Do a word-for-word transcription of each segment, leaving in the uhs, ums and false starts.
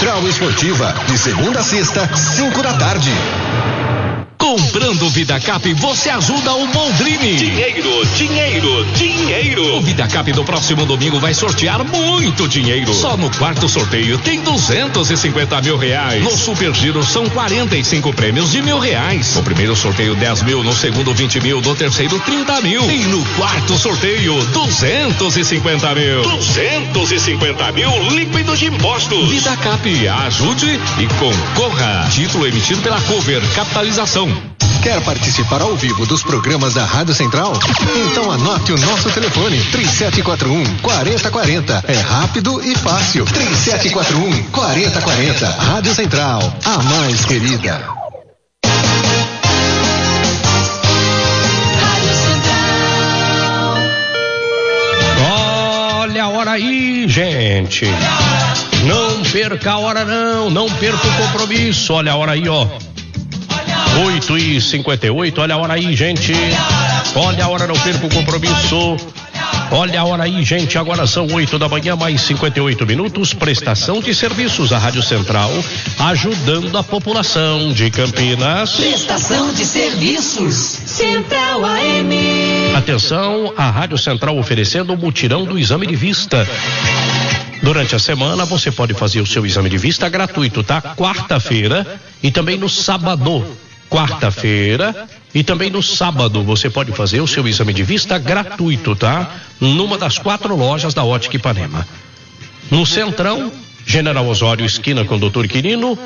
Central Esportiva, de segunda a sexta, cinco da tarde. Comprando VidaCap, você ajuda o Boldrini. Dinheiro, dinheiro, dinheiro. O VidaCap do próximo domingo vai sortear muito dinheiro. Só no quarto sorteio tem duzentos e cinquenta mil reais. No Super Giro são quarenta e cinco prêmios de mil reais. No primeiro sorteio dez mil, no segundo vinte mil, no terceiro trinta mil. E no quarto sorteio duzentos e cinquenta mil. duzentos e cinquenta mil líquidos de impostos. VidaCap, ajude e concorra. Título emitido pela Cover Capitalização. Quer participar ao vivo dos programas da Rádio Central? Então anote o nosso telefone, três sete quatro um, quatro zero quatro zero. É rápido e fácil. três sete quatro um, quatro zero quatro zero. Rádio Central, a mais querida. Olha a hora aí, gente. Não perca a hora não, não perca o compromisso. Olha a hora aí, ó. oito e cinquenta e oito, olha a hora aí, gente. Olha a hora, não perca o compromisso. Olha a hora aí, gente. Agora são oito da manhã, mais cinquenta e oito minutos. Prestação de serviços, a Rádio Central, ajudando a população de Campinas. Prestação de serviços, Central A M. Atenção, a Rádio Central oferecendo o mutirão do exame de vista. Durante a semana você pode fazer o seu exame de vista gratuito, tá? Quarta-feira e também no sábado. Quarta-feira e também no sábado você pode fazer o seu exame de vista gratuito, tá? Numa das quatro lojas da Ótica Ipanema. No Centrão, General Osório, esquina com doutor Quirino.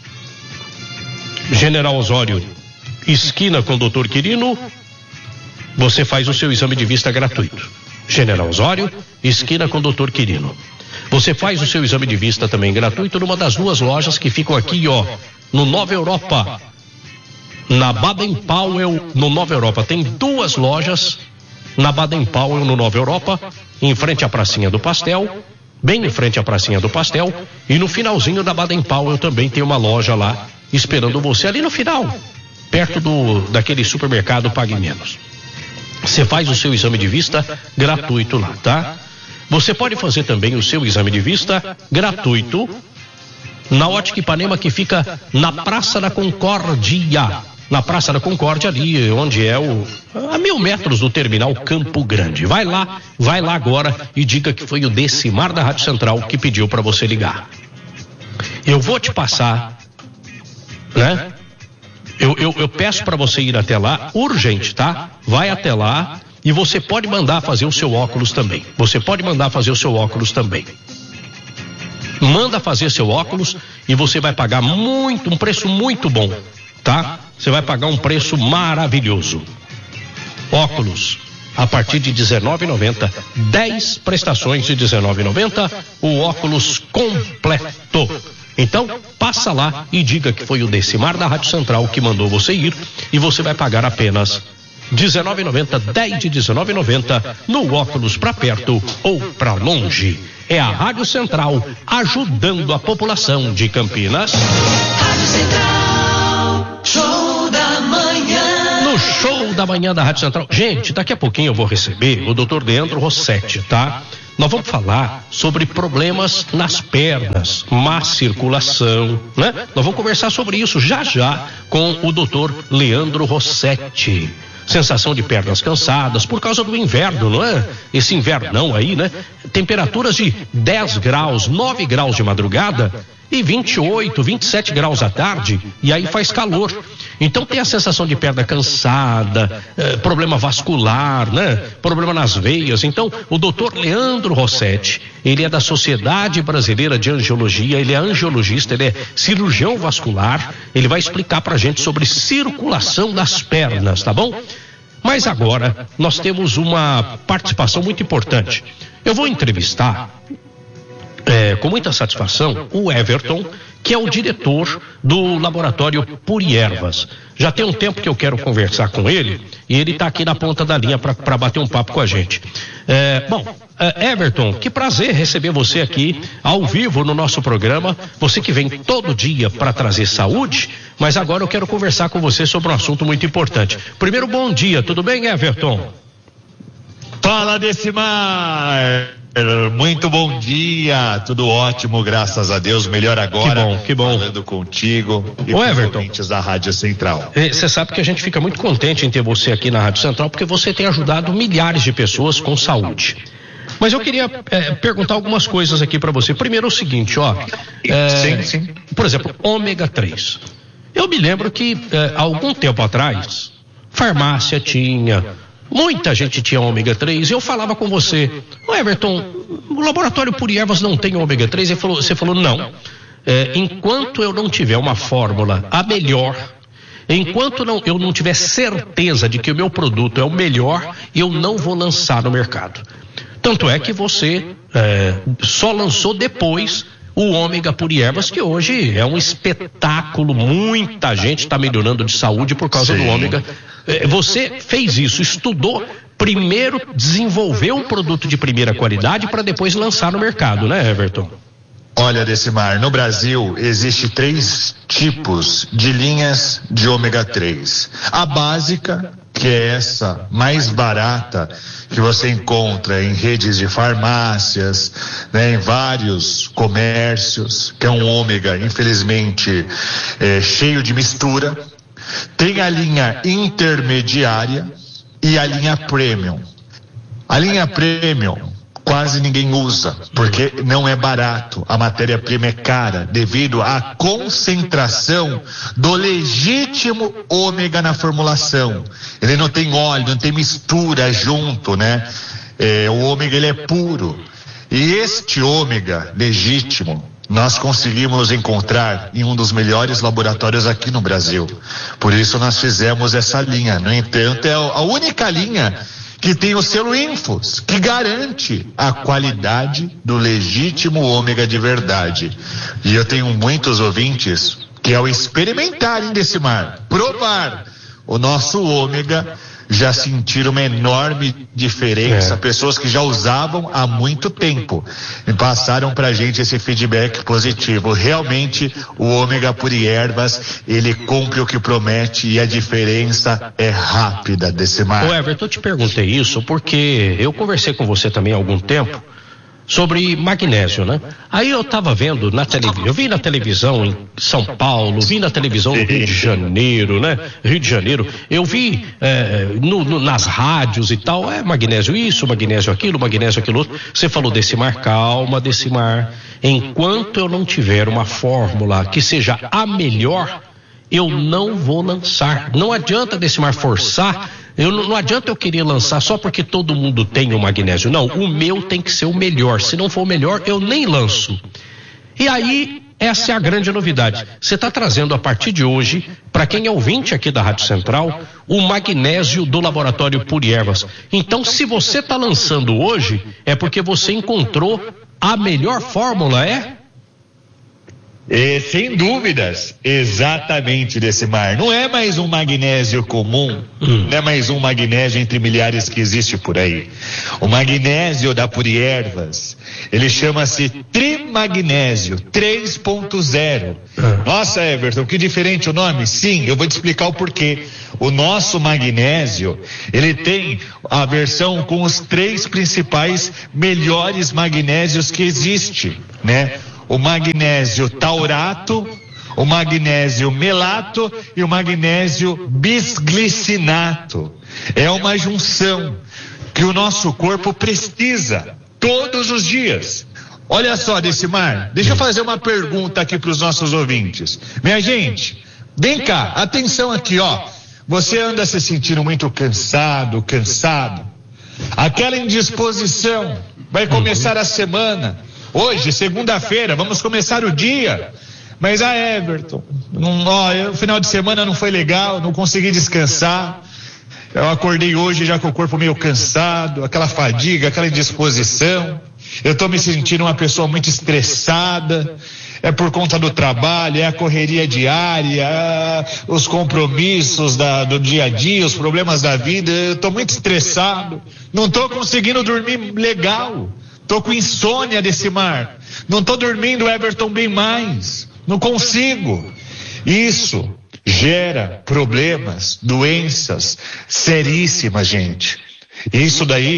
General Osório, esquina com doutor Quirino. Você faz o seu exame de vista gratuito. General Osório, esquina com doutor Quirino. Você faz o seu exame de vista também gratuito numa das duas lojas que ficam aqui, ó, no Nova Europa. Na Baden Powell, no Nova Europa. Tem duas lojas na Baden Powell, no Nova Europa, em frente à Pracinha do Pastel, bem em frente à Pracinha do Pastel, e no finalzinho da Baden Powell também tem uma loja lá, esperando você ali no final, perto do daquele supermercado Pague Menos. Você faz o seu exame de vista gratuito lá, tá? Você pode fazer também o seu exame de vista gratuito na Ótica Ipanema, que fica na Praça da Concórdia. Na Praça da Concórdia, ali onde é o a mil metros do terminal Campo Grande. Vai lá, vai lá agora e diga que foi o Decimar da Rádio Central que pediu para você ligar. Eu vou te passar, né? Eu, eu, eu peço para você ir até lá, urgente, tá? Vai até lá e você pode mandar fazer o seu óculos também. Você pode mandar fazer o seu óculos também. Manda fazer seu óculos e você vai pagar muito, um preço muito bom, tá? Você vai pagar um preço maravilhoso. Óculos a partir de dezenove reais e noventa centavos. dez prestações de dezenove reais e noventa centavos. O óculos completo. Então, passa lá e diga que foi o Decimar da Rádio Central que mandou você ir e você vai pagar apenas dezenove reais e noventa centavos, dez de dezenove reais e noventa centavos no óculos para perto ou para longe. É a Rádio Central ajudando a população de Campinas. Rádio Central, show da manhã. No show da manhã da Rádio Central. Gente, daqui a pouquinho eu vou receber o doutor Leandro Rossetti, tá? Nós vamos falar sobre problemas nas pernas, má circulação, né? Nós vamos conversar sobre isso já já com o doutor Leandro Rossetti. Sensação de pernas cansadas por causa do inverno, não é? Esse invernão aí, né? Temperaturas de dez graus, nove graus de madrugada e vinte e oito, vinte e sete graus à tarde, e aí faz calor. Então tem a sensação de perna cansada, eh, problema vascular, né? Problema nas veias. Então o doutor Leandro Rossetti, ele é da Sociedade Brasileira de Angiologia, ele é angiologista, ele é cirurgião vascular, ele vai explicar pra gente sobre circulação das pernas, tá bom? Mas agora nós temos uma participação muito importante. Eu vou entrevistar É, com muita satisfação, o Everton, que é o diretor do laboratório Puriervas. Já tem um tempo que eu quero conversar com ele e ele está aqui na ponta da linha para bater um papo com a gente. É, bom, é, Everton, que prazer receber você aqui ao vivo no nosso programa. Você que vem todo dia para trazer saúde, mas agora eu quero conversar com você sobre um assunto muito importante. Primeiro, bom dia, tudo bem, Everton? Fala, Decimar! Muito bom dia, tudo ótimo, graças a Deus, melhor agora. Que bom, que bom. Falando contigo e Ô, com os Everton, ouvintes da Rádio Central. Você sabe que a gente fica muito contente em ter você aqui na Rádio Central, porque você tem ajudado milhares de pessoas com saúde. Mas eu queria é, perguntar algumas coisas aqui para você. Primeiro é o seguinte, ó. É, sim, sim. Por exemplo, ômega três. Eu me lembro que é, há algum tempo atrás, farmácia tinha, muita gente tinha ômega três, e eu falava com você, ô Everton, o laboratório Puri Ervas não tem ômega três? Ele falou, você falou, não. É, enquanto eu não tiver uma fórmula a melhor, enquanto não, eu não tiver certeza de que o meu produto é o melhor, eu não vou lançar no mercado. Tanto é que você é, só lançou depois o ômega Puri Ervas, que hoje é um espetáculo, muita gente está melhorando de saúde por causa Sim. do ômega. Você fez isso, estudou, primeiro desenvolveu um produto de primeira qualidade para depois lançar no mercado, né, Everton? Olha, Decimar, no Brasil existe três tipos de linhas de ômega três. A básica, que é essa mais barata, que você encontra em redes de farmácias, né, em vários comércios, que é um ômega, infelizmente, é, cheio de mistura. Tem a linha intermediária e a linha premium. A linha premium quase ninguém usa, porque não é barato, a matéria-prima é cara, devido à concentração do legítimo ômega na formulação. Ele não tem óleo, não tem mistura junto, né? É, o ômega, ele é puro. E este ômega legítimo, nós conseguimos encontrar em um dos melhores laboratórios aqui no Brasil. Por isso nós fizemos essa linha. No entanto, é a única linha que tem o selo Infos, que garante a qualidade do legítimo ômega de verdade. E eu tenho muitos ouvintes que, ao experimentarem desse mar, provar o nosso ômega, já sentiram uma enorme diferença. É. Pessoas que já usavam há muito tempo e passaram pra gente esse feedback positivo. Realmente, o ômega Puri Ervas, ele cumpre o que promete e a diferença é rápida, desse mar. Ô Everton, eu te perguntei isso porque eu conversei com você também há algum tempo sobre magnésio, né? Aí eu tava vendo na televisão, eu vi na televisão em São Paulo, vi na televisão no Rio de Janeiro, né? Rio de Janeiro, eu vi é, no, no, nas rádios e tal, é magnésio isso, magnésio aquilo, magnésio aquilo outro. Você falou desse mar, calma, desse mar. Enquanto eu não tiver uma fórmula que seja a melhor, eu não vou lançar. Não adianta desse mar forçar. Eu, não, não adianta eu querer lançar só porque todo mundo tem o magnésio. Não, o meu tem que ser o melhor. Se não for o melhor, eu nem lanço. E aí, essa é a grande novidade. Você está trazendo a partir de hoje, para quem é ouvinte aqui da Rádio Central, o magnésio do laboratório Puri Ervas. Então, se você está lançando hoje, é porque você encontrou a melhor fórmula, é? E, sem dúvidas, exatamente, desse mar. Não é mais um magnésio comum, hum. não é mais um magnésio entre milhares que existe por aí. O magnésio da Puri Ervas, ele chama-se Trimagnésio três ponto zero. Hum. Nossa, Everton, que diferente o nome? Sim, eu vou te explicar o porquê. O nosso magnésio, ele tem a versão com os três principais melhores magnésios que existe, né? O magnésio taurato, o magnésio melato e o magnésio bisglicinato. É uma junção que o nosso corpo precisa todos os dias. Olha só, Decimar, deixa eu fazer uma pergunta aqui para os nossos ouvintes. Minha gente, vem cá, atenção aqui, ó. Você anda se sentindo muito cansado, cansado. Aquela indisposição, vai começar a semana. Hoje, segunda-feira, vamos começar o dia. Mas, ah, Everton, não, ó, o final de semana não foi legal, não consegui descansar. Eu acordei hoje já com o corpo meio cansado, aquela fadiga, aquela indisposição. Eu estou me sentindo uma pessoa muito estressada. É por conta do trabalho, é a correria diária, é os compromissos da, do dia a dia, os problemas da vida. Eu estou muito estressado, não estou conseguindo dormir legal. Tô com insônia desse mar. Não tô dormindo, Everton, bem mais. Não consigo. Isso gera problemas, doenças seríssimas, gente. Isso daí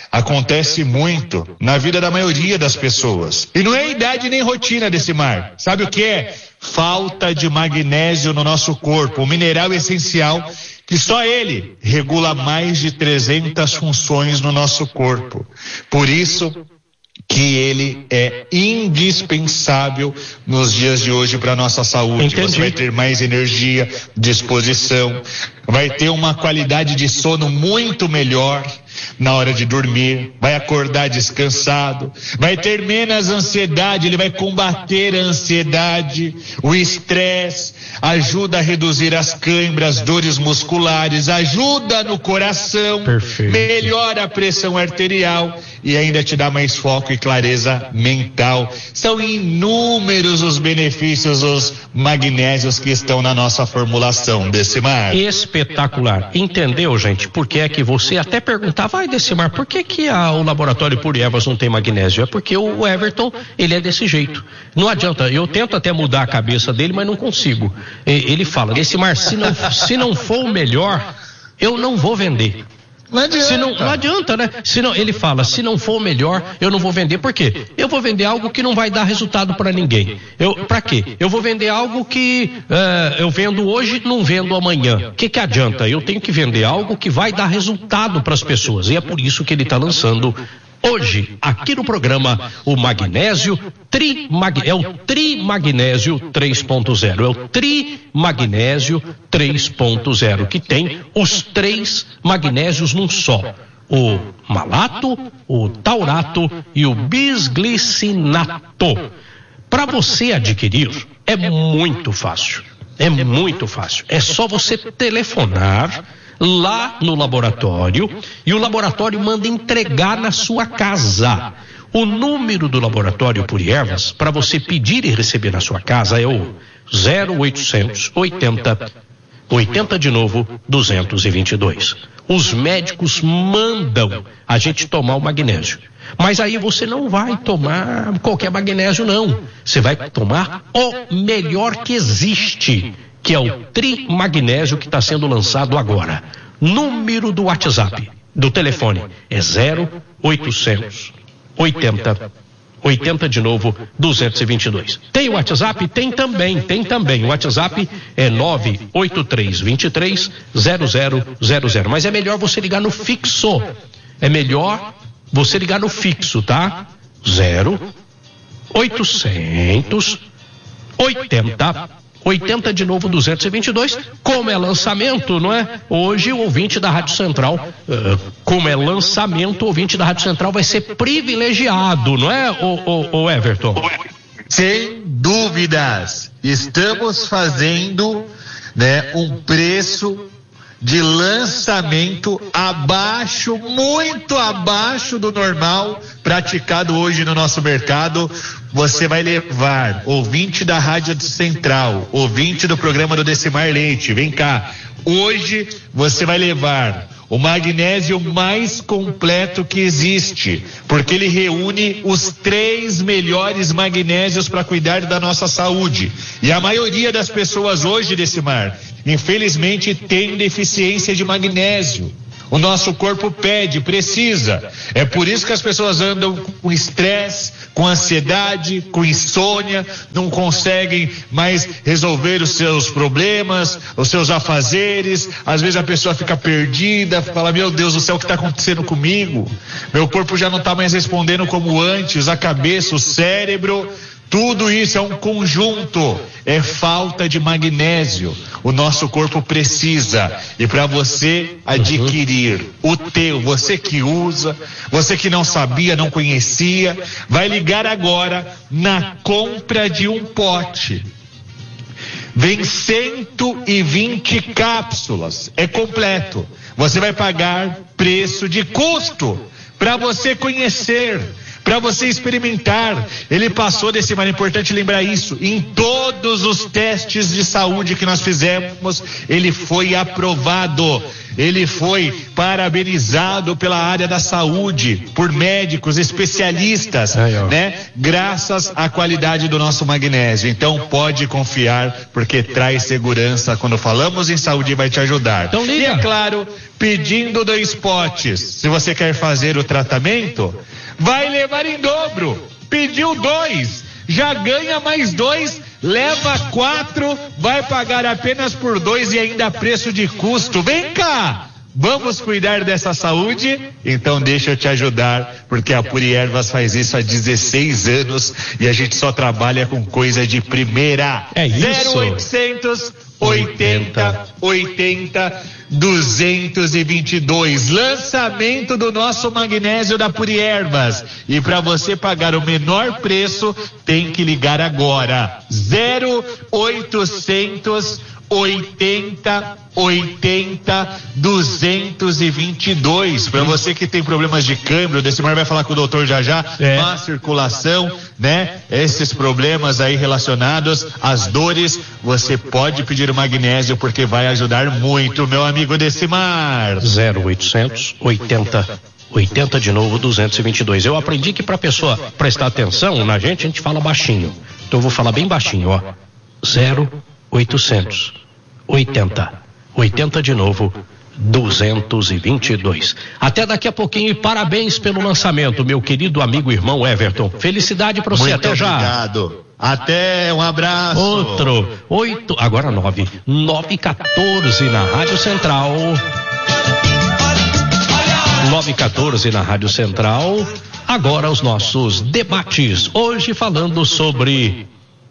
acontece muito na vida da maioria das pessoas. E não é idade nem rotina desse mar. Sabe o que é? Falta de magnésio no nosso corpo, um mineral essencial que só ele regula mais de trezentas funções no nosso corpo. Por isso que ele é indispensável nos dias de hoje para a nossa saúde. Entendi. Você vai ter mais energia, disposição, vai ter uma qualidade de sono muito melhor na hora de dormir, vai acordar descansado, vai ter menos ansiedade, ele vai combater a ansiedade, o estresse, ajuda a reduzir as câimbras, dores musculares, ajuda no coração, perfeito, melhora a pressão arterial e ainda te dá mais foco e clareza mental. São inúmeros os benefícios dos magnésios que estão na nossa formulação, Decimar. Espetacular. Entendeu, gente? Porque é que você até perguntava, vai, Decimar, por que que a, o laboratório Puri Ervas não tem magnésio? É porque o Everton, ele é desse jeito. Não adianta, eu tento até mudar a cabeça dele, mas não consigo. Ele fala, Decimar, se não, se não for o melhor, eu não vou vender. Não adianta. Se não, não adianta, né? Se não, ele fala, se não for o melhor, eu não vou vender. Por quê? Eu vou vender algo que não vai dar resultado para ninguém. Eu, para quê? Eu vou vender algo que uh, eu vendo hoje, não vendo amanhã. O que que adianta? Eu tenho que vender algo que vai dar resultado para as pessoas. E é por isso que ele está lançando hoje, aqui no programa, o magnésio Trimag... é o Trimagnésio três ponto zero, é o Trimagnésio três ponto zero, que tem os três magnésios num só: o malato, o taurato e o bisglicinato. Para você adquirir, é muito fácil, é muito fácil, é só você telefonar lá no laboratório e o laboratório manda entregar na sua casa. O número do laboratório Puri Ervas para você pedir e receber na sua casa é o zero oitocentos oitenta oitenta de novo duzentos e vinte e dois. Os médicos mandam a gente tomar o magnésio, mas aí você não vai tomar qualquer magnésio, não. Você vai tomar o melhor que existe, que é o Trimagnésio, que está sendo lançado agora. Número do WhatsApp, do telefone, é zero oitocentos oitenta oitenta de novo duzentos e vinte e dois. Tem o WhatsApp? Tem também, tem também. O WhatsApp é nove oito três dois três zero zero zero zero. Mas é melhor você ligar no fixo. É melhor você ligar no fixo, tá? zero oitocentos oitenta oitenta de novo duzentos e vinte e dois. Como é lançamento, não é? Hoje o ouvinte da Rádio Central, uh, como é lançamento, o ouvinte da Rádio Central vai ser privilegiado, não é, o, o, o Everton? Sem dúvidas. Estamos fazendo, né, um preço de lançamento abaixo, muito abaixo do normal praticado hoje no nosso mercado. Você vai levar, ouvinte da Rádio Central, ouvinte do programa do Decimar Leite, vem cá. Hoje você vai levar o magnésio mais completo que existe, porque ele reúne os três melhores magnésios para cuidar da nossa saúde. E a maioria das pessoas hoje, Decimar, infelizmente tem deficiência de magnésio. O nosso corpo pede, precisa. É por isso que as pessoas andam com estresse, com ansiedade, com insônia, não conseguem mais resolver os seus problemas, os seus afazeres. Às vezes a pessoa fica perdida, fala, meu Deus do céu, o que está acontecendo comigo? Meu corpo já não está mais respondendo como antes, a cabeça, o cérebro. Tudo isso é um conjunto, é falta de magnésio. O nosso corpo precisa. E para você adquirir o teu, você que usa, você que não sabia, não conhecia, vai ligar agora na compra de um pote. Vem cento e vinte cápsulas, é completo. Você vai pagar preço de custo para você conhecer, para você experimentar. Ele passou desse, mas é importante lembrar isso, em todos os testes de saúde que nós fizemos, ele foi aprovado. ele foi parabenizado pela área da saúde, por médicos especialistas, né? Graças à qualidade do nosso magnésio. Então pode confiar, porque traz segurança. Quando falamos em saúde, vai te ajudar. Então, e é claro, pedindo dois potes. Se você quer fazer o tratamento, vai levar em dobro. Pediu dois, já ganha mais dois, leva quatro, vai pagar apenas por dois e ainda preço de custo. Vem cá! Vamos cuidar dessa saúde? Então deixa eu te ajudar, porque a Puri Ervas faz isso há dezesseis anos e a gente só trabalha com coisa de primeira. É isso. zero oitocentos oitenta oitenta duzentos e vinte e dois. Lançamento do nosso magnésio da Puri Ervas. E para você pagar o menor preço, tem que ligar agora. zero oitocentos oitenta oitenta duzentos e vinte e dois. Para você que tem problemas de câmbio, o Decimar vai falar com o doutor já já, é. má circulação, né? Esses problemas aí relacionados às dores, você pode pedir o magnésio, porque vai ajudar muito, meu amigo Decimar. zero oitocentos oitenta oitenta de novo duzentos e vinte e dois. Eu aprendi que para pessoa prestar atenção na gente, a gente fala baixinho. Então eu vou falar bem baixinho, ó. zero oitocentos oitenta oitenta de novo duzentos e vinte e dois. Até daqui a pouquinho e parabéns pelo lançamento, meu querido amigo irmão Everton. Felicidade para você. Muito até já. Obrigado. Até, um abraço. Outro, oito, agora nove, nove e quatorze na Rádio Central. nove e quatorze na Rádio Central. Agora os nossos debates. Hoje falando sobre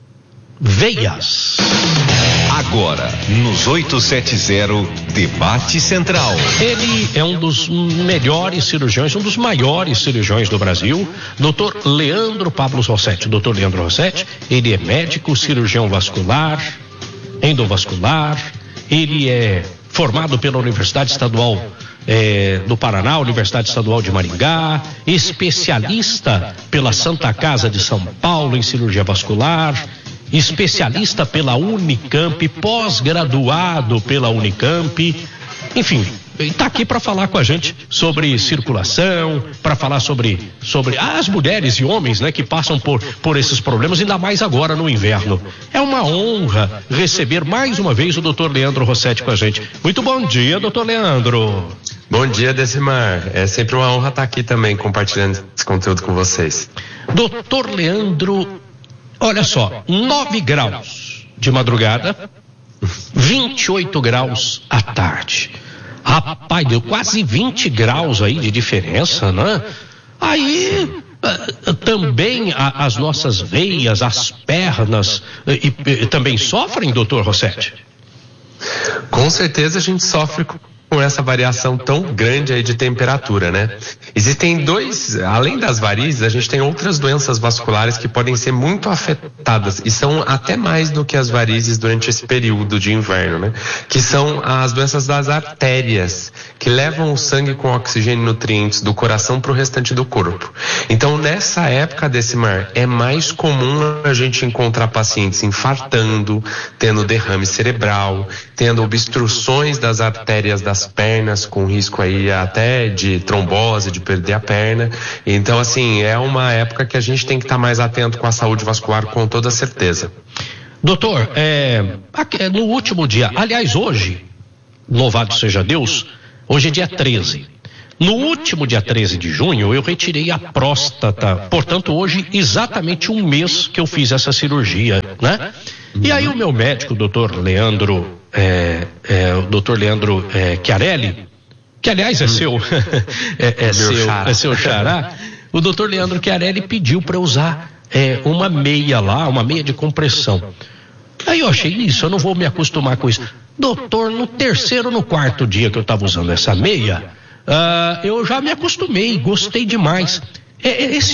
veias. Agora, nos oitocentos e setenta, Debate Central. Ele é um dos melhores cirurgiões, um dos maiores cirurgiões do Brasil, doutor Leandro Pablo Rossetti. doutor Leandro Rossetti, ele é médico, cirurgião vascular, endovascular, ele é formado pela Universidade Estadual É, do Paraná, Universidade Estadual de Maringá, especialista pela Santa Casa de São Paulo em cirurgia vascular, especialista pela Unicamp, pós-graduado pela Unicamp, enfim, está aqui para falar com a gente sobre circulação, para falar sobre, sobre as mulheres e homens, né, que passam por, por esses problemas, ainda mais agora no inverno. É uma honra receber mais uma vez o doutor Leandro Rossetti com a gente. Muito bom dia, doutor Leandro. Bom dia, Decimar. É sempre uma honra estar aqui também compartilhando esse conteúdo com vocês. doutor Leandro, olha só, nove graus de madrugada, vinte e oito graus à tarde. Rapaz, deu quase vinte graus aí de diferença, né? Aí uh, também a, as nossas veias, as pernas, uh, e, e, também sofrem, doutor Rossetti? Com certeza a gente sofre com com essa variação tão grande aí de temperatura, né? Existem dois, além das varizes, a gente tem outras doenças vasculares que podem ser muito afetadas e são até mais do que as varizes durante esse período de inverno, né? Que são as doenças das artérias, que levam o sangue com oxigênio e nutrientes do coração para o restante do corpo. Então, nessa época, Decimar, é mais comum a gente encontrar pacientes infartando, tendo derrame cerebral, tendo obstruções das artérias das pernas, com risco aí até de trombose, de perder a perna. Então, assim, é uma época que a gente tem que estar mais atento com a saúde vascular, com toda certeza. Doutor, é, no último dia, aliás, hoje, louvado seja Deus, hoje é dia treze. No último dia treze de junho, eu retirei a próstata. Portanto, hoje, exatamente um mês que eu fiz essa cirurgia, né? E aí o meu médico, o doutor Leandro, é, é, o doutor Leandro é, Chiarelli, que aliás é seu, é, é, seu é seu xará, o doutor Leandro Chiarelli pediu para eu usar é, uma meia lá, uma meia de compressão. Aí eu achei isso, eu não vou me acostumar com isso. Doutor, no terceiro, no quarto dia que eu estava usando essa meia, Uh, eu já me acostumei, gostei demais. Esse